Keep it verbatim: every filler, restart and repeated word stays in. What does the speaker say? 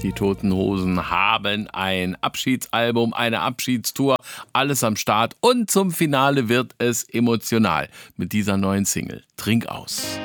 Die Toten Hosen haben ein Abschiedsalbum, eine Abschiedstour, alles am Start und zum Finale wird es emotional mit dieser neuen Single Trink aus.